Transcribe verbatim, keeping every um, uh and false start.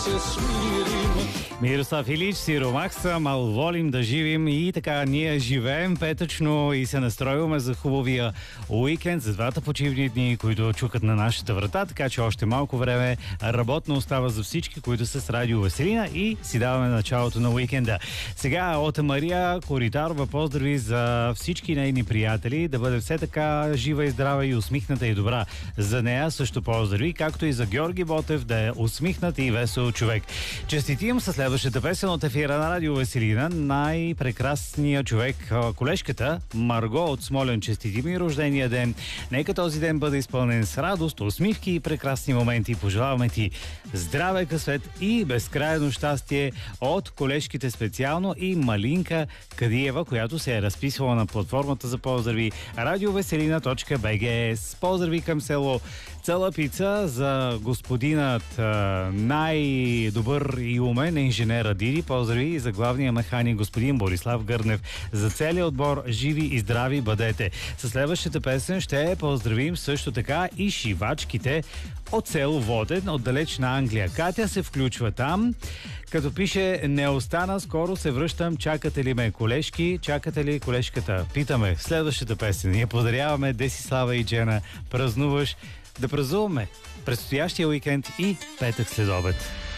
се смирим. Мирослав Илич, Сиромакса, мал волим да живим и така ние живеем петъчно и се настроиваме за хубавия уикенд, за двата почивни дни, които чукат на нашата врата, така че още малко време работно остава за всички, които са с Радио Веселина и си даваме началото на уикенда. Сега от Мария Коритарова поздрави за всички нейни приятели, да бъде все така жива и здрава и усмихната и добра. За нея също поздрави, както и за Георги Ботев да е усмихнат и весел човек. Честити им със следващата песен от ефира на Радио Веселина. Най-прекрасният човек, колежката Марго от Смолян. Честити ми рождения ден. Нека този ден бъде изпълнен с радост, усмивки и прекрасни моменти. Пожелаваме ти здраве, късвет и безкрайно щастие от колежките специално и Малинка Кадиева, която се е разписвала на платформата за поздрави радиовеселина точка би джи. С поздрави към село Цалапица за господинът най-добър и умен инженер Диди. Поздрави и за главния механик господин Борислав Гърнев. За целия отбор живи и здрави бъдете. Със следващата песен ще поздравим също така и шивачките от село Воден, от далечна Англия. Катя се включва там, като пише: не остана, скоро се връщам, чакате ли ме, колежки? Чакате ли колежката? Питаме в следващата песен. Ние подаряваме Десислава и Джена. Празнуваш, да празнуваме предстоящия уикенд и петък след обед.